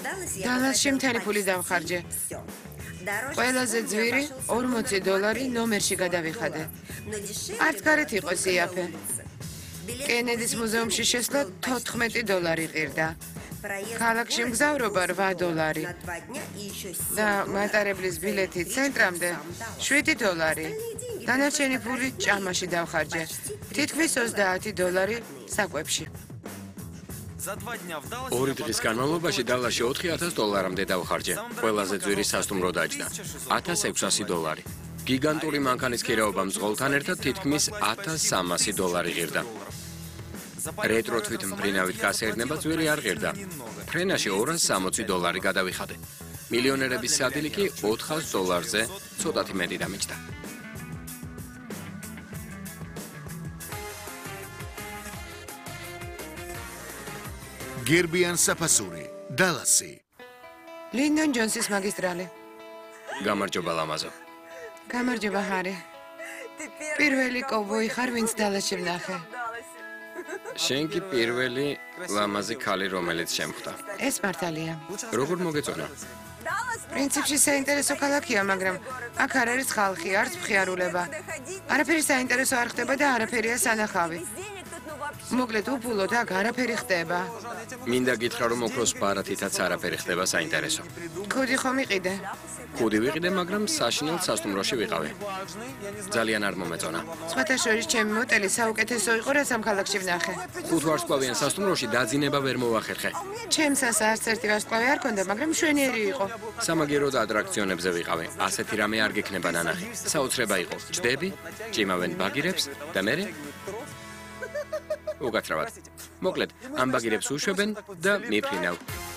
დალასში მთელი ფული დავხარჯე. ყველაზე ძვირი $40 ნომერში გადავიხადე. არც გარეთ იყოს იაფე. კენედის მუზეუმში შესვლა $14 ყირდა. ქალაქში მგზავრობა $8 და მატარებლის ბილეთი ცენტრამდე $7. დანარჩენი ფული ჭამაში დავხარჯე. თითქმის $30 საკვებში. ორი დღის განმავლობაში დალაში $4,000-მდე დავხარჯე. ყველაზე ძვირი სასტუმრო დაჯდა. $1,600. გიგანტური მანქანის ქირაობა მძღოლთან ერთად თითქმის $1,300 ღირდა. რეტრო თვით მფრინავით გასეირნება ძვირი არ ღირდა. ფრენაში $260 გადავიხადე. მილიონერების სადილი კი $400-ზე ცოტათი მეტი დამიჯდა. გერბიან საფასური, დალასი. ლინდონ ჯონსის მაგისტრალი. გამარჯობა ლამაზო. გამარჯობა ჰარი. პირველი კოვბოი ხარ, ვინც დალასში ვნახე. შენ კი პირველი ლამაზი ქალი, რომელიც შემხვდა. ეს მართალია. როგორ მოგეწონა? პრინციპში საინტერესო ქალაქია, მაგრამ აქ არ არის ხალხი, არც მხიარულება. არაფერი საინტერესო არ ხდება და არაფერია სანახავი. მოკლედ უფულოდ აქ არაფერი ხდება. მინდა გითხრა, რომ ოქროს ბარათითაც არაფერი ხდება საინტერესო. ქუდი ხომ იყიდე? ქუდი ვიყიდე, მაგრამ საშინელ სასტუმროში ვიყავი. ძალიან არ მომეწონა. სხვათა შორის ჩემი მოტელი საუკეთესო იყო, რაც ამ ქალაქში ვნახე. 5 ვარსკვლავიან სასტუმროში დაძინება ვერ მოვახერხე. ჩემსაც არც ერთი ვარსკვლავი არ ქონდა, მაგრამ მშვენიერი იყო. სამაგიეროდ ატრაქციონებზე ვიყავი. ასეთი რამე არ გექნება ნანახი. საოცრება იყო. ჯდები, ჭიმავენ ბაგირებს და მერე უკაცრავად. მოკლედ, ამ ბაგირებს უშვებენ და მიფრინავ.